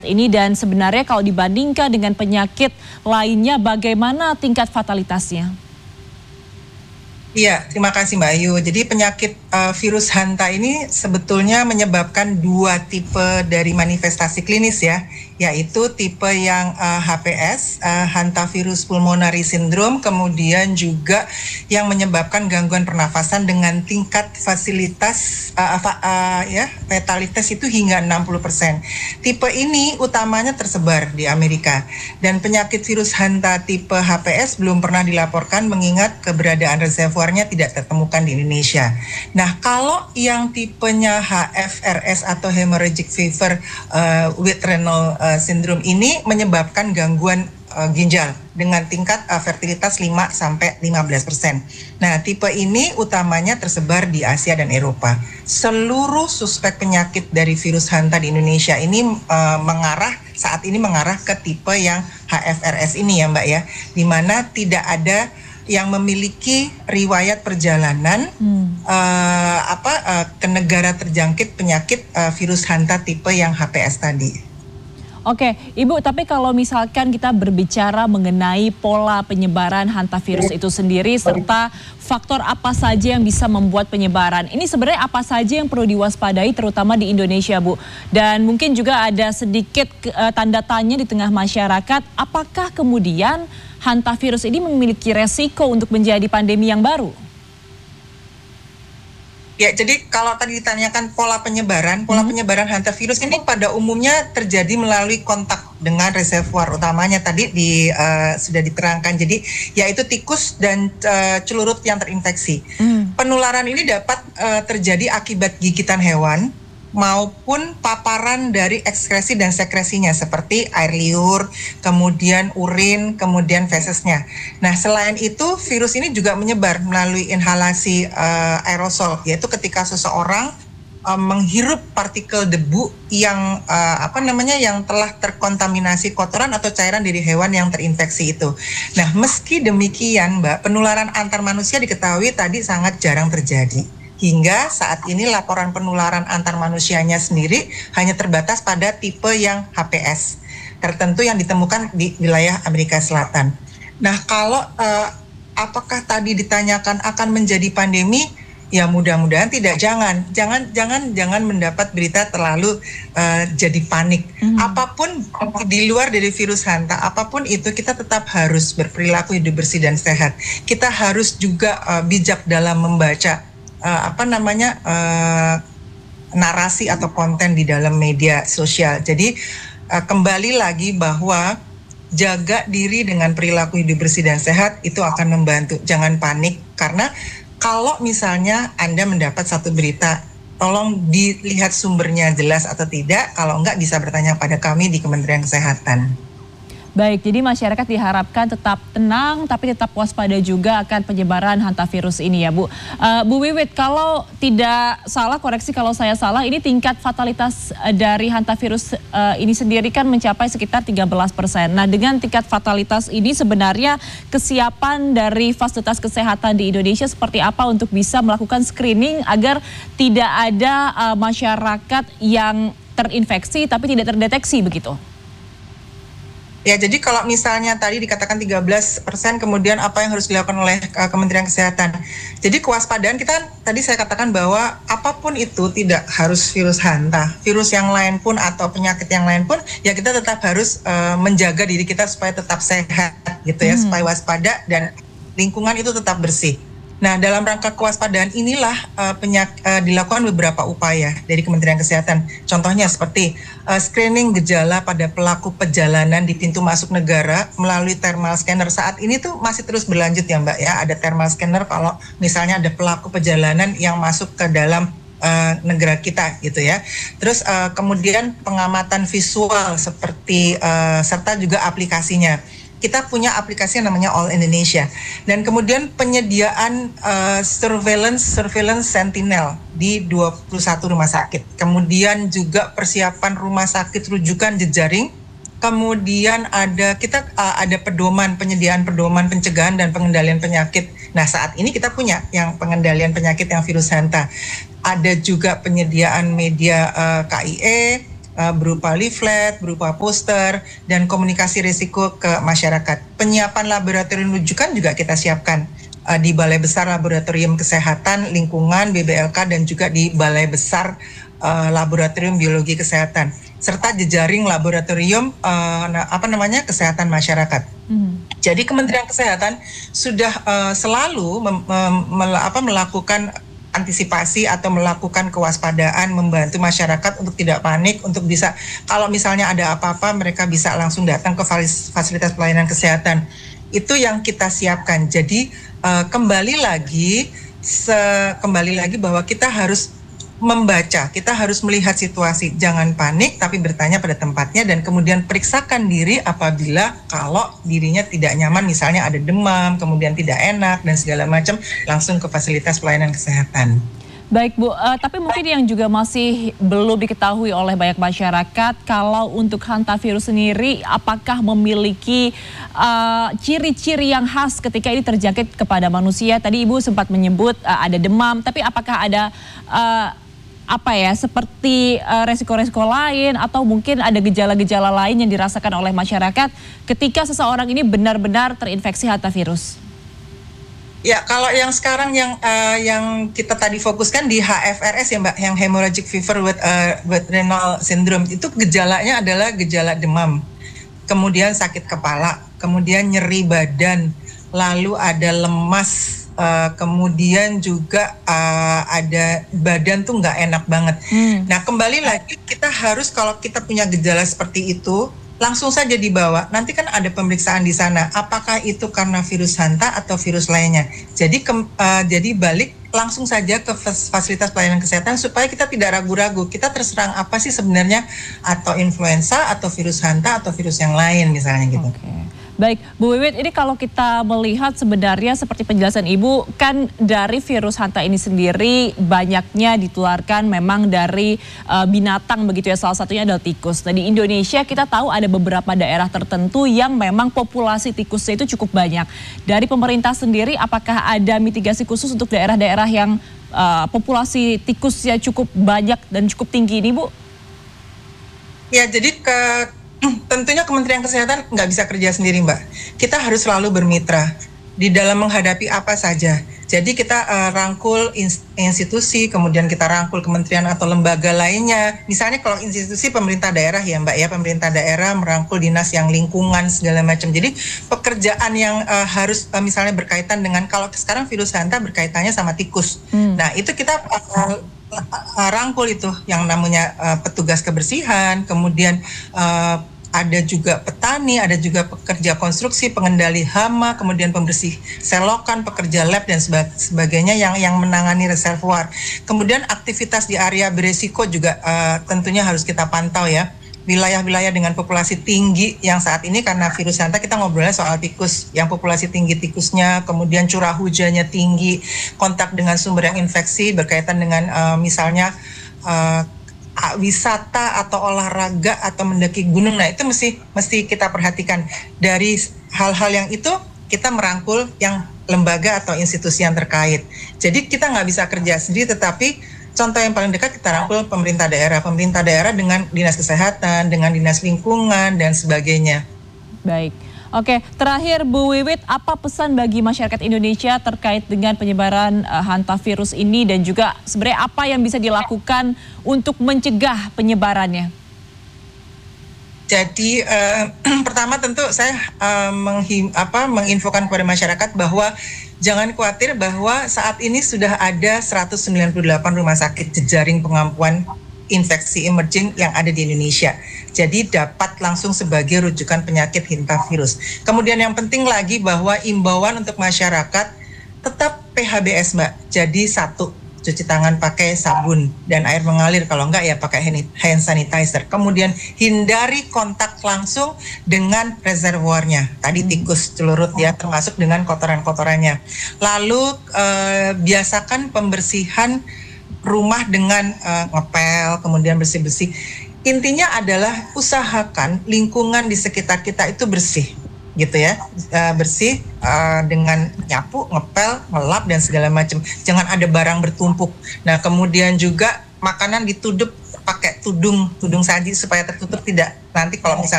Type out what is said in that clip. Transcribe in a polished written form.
Ini dan sebenarnya kalau dibandingkan dengan penyakit lainnya bagaimana tingkat fatalitasnya? Iya, terima kasih Mbak Ayu. Jadi penyakit virus Hanta ini sebetulnya menyebabkan dua tipe dari manifestasi klinis ya, yaitu tipe yang HPS, Hantavirus Pulmonary Syndrome, kemudian juga yang menyebabkan gangguan pernafasan dengan tingkat fatalitas itu hingga 60%. Tipe ini utamanya tersebar di Amerika dan penyakit virus Hanta tipe HPS belum pernah dilaporkan mengingat keberadaan reservoirnya tidak tertemukan di Indonesia. Nah, kalau yang tipenya HFRS atau hemorrhagic fever with renal syndrome ini menyebabkan gangguan ginjal dengan tingkat fertilitas 5-15%. Nah, tipe ini utamanya tersebar di Asia dan Eropa. Seluruh suspek penyakit dari virus Hanta di Indonesia ini saat ini mengarah ke tipe yang HFRS ini ya Mbak ya, di mana tidak ada yang memiliki riwayat perjalanan ke negara terjangkit penyakit virus Hanta tipe yang HPS tadi. Oke, Ibu, tapi kalau misalkan kita berbicara mengenai pola penyebaran hantavirus itu sendiri serta faktor apa saja yang bisa membuat penyebaran, ini sebenarnya apa saja yang perlu diwaspadai terutama di Indonesia, Bu? Dan mungkin juga ada sedikit tanda tanya di tengah masyarakat, apakah kemudian hantavirus ini memiliki resiko untuk menjadi pandemi yang baru? Ya, jadi kalau tadi ditanyakan pola penyebaran hantavirus ini pada umumnya terjadi melalui kontak dengan reservoir utamanya tadi sudah diterangkan. Jadi yaitu tikus dan celurit yang terinfeksi. Penularan ini dapat terjadi akibat gigitan hewan maupun paparan dari ekskresi dan sekresinya seperti air liur, kemudian urin, kemudian fesesnya. Nah, selain itu virus ini juga menyebar melalui inhalasi aerosol, yaitu ketika seseorang menghirup partikel debu yang yang telah terkontaminasi kotoran atau cairan dari hewan yang terinfeksi itu. Nah, meski demikian, Mbak, penularan antar manusia diketahui tadi sangat jarang terjadi. Hingga saat ini laporan penularan antar manusianya sendiri hanya terbatas pada tipe yang HPS tertentu yang ditemukan di wilayah Amerika Selatan. Nah, kalau apakah tadi ditanyakan akan menjadi pandemi? Ya mudah-mudahan tidak. Jangan mendapat berita terlalu jadi panik. Apapun di luar dari virus Hanta, apapun itu kita tetap harus berperilaku hidup bersih dan sehat. Kita harus juga bijak dalam membaca narasi atau konten di dalam media sosial. Jadi kembali lagi bahwa jaga diri dengan perilaku hidup bersih dan sehat itu akan membantu. Jangan panik karena kalau misalnya Anda mendapat satu berita, tolong dilihat sumbernya jelas atau tidak. Kalau enggak bisa bertanya pada kami di Kementerian Kesehatan. Baik, jadi masyarakat diharapkan tetap tenang tapi tetap waspada juga akan penyebaran hantavirus ini ya Bu. Bu Wiwit, kalau tidak salah, koreksi kalau saya salah, ini tingkat fatalitas dari hantavirus ini sendiri kan mencapai sekitar 13%. Nah, dengan tingkat fatalitas ini sebenarnya kesiapan dari fasilitas kesehatan di Indonesia seperti apa untuk bisa melakukan screening agar tidak ada masyarakat yang terinfeksi tapi tidak terdeteksi begitu? Ya, jadi kalau misalnya tadi dikatakan 13%, kemudian apa yang harus dilakukan oleh Kementerian Kesehatan? Jadi kewaspadaan kita tadi saya katakan bahwa apapun itu tidak harus virus Hanta, virus yang lain pun atau penyakit yang lain pun, ya kita tetap harus menjaga diri kita supaya tetap sehat gitu ya, supaya waspada dan lingkungan itu tetap bersih. Nah, dalam rangka kewaspadaan inilah dilakukan beberapa upaya dari Kementerian Kesehatan. Contohnya seperti screening gejala pada pelaku perjalanan di pintu masuk negara melalui thermal scanner. Saat ini tuh masih terus berlanjut ya Mbak ya, ada thermal scanner kalau misalnya ada pelaku perjalanan yang masuk ke dalam negara kita gitu ya. Terus kemudian pengamatan visual seperti serta juga aplikasinya. Kita punya aplikasi yang namanya All Indonesia. Dan kemudian penyediaan surveillance sentinel di 21 rumah sakit. Kemudian juga persiapan rumah sakit rujukan jejaring. Kemudian ada penyediaan pedoman pencegahan dan pengendalian penyakit. Nah, saat ini kita punya yang pengendalian penyakit yang virus Hanta. Ada juga penyediaan media KIE, berupa leaflet, berupa poster, dan komunikasi risiko ke masyarakat. Penyiapan laboratorium rujukan juga kita siapkan di Balai Besar Laboratorium Kesehatan Lingkungan BBLK dan juga di Balai Besar Laboratorium Biologi Kesehatan serta jejaring laboratorium kesehatan masyarakat. Jadi Kementerian Kesehatan sudah selalu melakukan antisipasi atau melakukan kewaspadaan, membantu masyarakat untuk tidak panik, untuk bisa kalau misalnya ada apa-apa mereka bisa langsung datang ke fasilitas pelayanan kesehatan. Itu yang kita siapkan. Jadi kembali lagi bahwa kita harus membaca, kita harus melihat situasi, jangan panik tapi bertanya pada tempatnya dan kemudian periksakan diri apabila kalau dirinya tidak nyaman, misalnya ada demam, kemudian tidak enak dan segala macam, langsung ke fasilitas pelayanan kesehatan. Baik Bu, tapi mungkin yang juga masih belum diketahui oleh banyak masyarakat, kalau untuk hantavirus sendiri apakah memiliki ciri-ciri yang khas ketika ini terjangkit kepada manusia? Tadi Ibu sempat menyebut ada demam, tapi apakah ada seperti resiko-resiko lain atau mungkin ada gejala-gejala lain yang dirasakan oleh masyarakat ketika seseorang ini benar-benar terinfeksi hantavirus? Ya, kalau yang sekarang yang kita tadi fokuskan di HFRS ya Mbak, yang hemorrhagic fever with renal syndrome, itu gejalanya adalah gejala demam, kemudian sakit kepala, kemudian nyeri badan, lalu ada lemas, kemudian juga ada badan tuh nggak enak banget. Nah kembali lagi kita harus, kalau kita punya gejala seperti itu langsung saja dibawa. Nanti kan ada pemeriksaan di sana. Apakah itu karena virus hanta atau virus lainnya? Jadi balik langsung saja ke fasilitas pelayanan kesehatan supaya kita tidak ragu-ragu. Kita terserang apa sih sebenarnya, atau influenza atau virus hanta atau virus yang lain misalnya gitu. Baik, Bu Wiwit, ini kalau kita melihat sebenarnya seperti penjelasan Ibu, kan dari virus hanta ini sendiri banyaknya ditularkan memang dari binatang begitu ya, salah satunya adalah tikus. Nah di Indonesia kita tahu ada beberapa daerah tertentu yang memang populasi tikusnya itu cukup banyak. Dari pemerintah sendiri apakah ada mitigasi khusus untuk daerah-daerah yang populasi tikusnya cukup banyak dan cukup tinggi ini Bu? Ya, jadi tentunya Kementerian Kesehatan nggak bisa kerja sendiri Mbak. Kita harus selalu bermitra di dalam menghadapi apa saja. Jadi kita rangkul institusi, kemudian kita rangkul kementerian atau lembaga lainnya. Misalnya kalau institusi pemerintah daerah ya Mbak ya, pemerintah daerah merangkul dinas yang lingkungan segala macam. Jadi pekerjaan yang harus misalnya berkaitan dengan, kalau sekarang virus hanta berkaitannya sama tikus. Nah itu kita rangkul itu yang namanya petugas kebersihan, kemudian ada juga petani, ada juga pekerja konstruksi, pengendali hama, kemudian pembersih selokan, pekerja lab dan sebagainya yang menangani reservoir. Kemudian aktivitas di area beresiko juga tentunya harus kita pantau ya. Wilayah-wilayah dengan populasi tinggi yang saat ini karena virus hanta, kita ngobrolnya soal tikus, yang populasi tinggi tikusnya, kemudian curah hujannya tinggi, kontak dengan sumber yang infeksi berkaitan dengan misalnya wisata atau olahraga atau mendaki gunung. Nah itu mesti kita perhatikan. Dari hal-hal yang itu kita merangkul yang lembaga atau institusi yang terkait. Jadi kita nggak bisa kerja sendiri, tetapi contoh yang paling dekat kita rangkul pemerintah daerah dengan dinas kesehatan, dengan dinas lingkungan dan sebagainya. Baik. Oke, terakhir Bu Wiwit, apa pesan bagi masyarakat Indonesia terkait dengan penyebaran hantavirus ini dan juga sebenarnya apa yang bisa dilakukan untuk mencegah penyebarannya? Jadi pertama tentu saya menginfokan kepada masyarakat bahwa jangan khawatir, bahwa saat ini sudah ada 198 rumah sakit jejaring pengampuan infeksi emerging yang ada di Indonesia. Jadi dapat langsung sebagai rujukan penyakit hantavirus. Kemudian yang penting lagi bahwa imbauan untuk masyarakat tetap PHBS Mbak. Jadi satu, cuci tangan pakai sabun dan air mengalir, kalau enggak ya pakai hand sanitizer. Kemudian hindari kontak langsung dengan reservoirnya. Tadi tikus, celurut ya, termasuk dengan kotoran-kotorannya. Lalu biasakan pembersihan rumah dengan ngepel, kemudian bersih-bersih. Intinya adalah usahakan lingkungan di sekitar kita itu bersih, gitu ya, bersih dengan nyapu, ngepel, ngelap dan segala macam. Jangan ada barang bertumpuk. Nah kemudian juga makanan ditutup pakai tudung saji supaya tertutup, tidak nanti kalau misalnya